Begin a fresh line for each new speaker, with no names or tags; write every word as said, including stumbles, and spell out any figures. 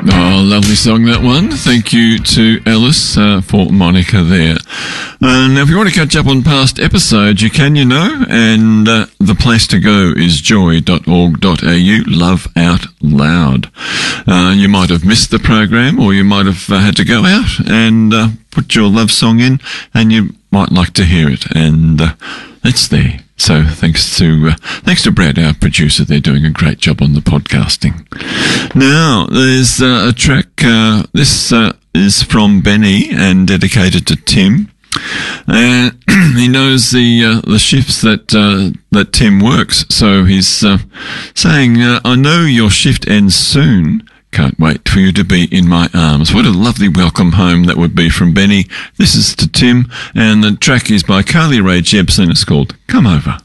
Oh, lovely song, that one. Thank you to Ellis uh, for Monica there. Uh, now, if you want to catch up on past episodes, you can, you know, and uh, the place to go is joy dot org dot a u, Love Out Loud. Uh, you might have missed the program, or you might have uh, had to go out and uh, put your love song in, and you might like to hear it, and uh, it's there. So thanks to uh, thanks to Brad, our producer. They're doing a great job on the podcasting. Now, there's uh, a track. Uh, this uh, is from Benny and dedicated to Tim. And he knows the uh, the shifts that uh, that Tim works. So he's uh, saying, uh, "I know your shift ends soon. Can't wait for you to be in my arms." What a lovely welcome home that would be from Benny. This is to Tim, and the track is by Carly Rae Jepsen. It's called Come Over.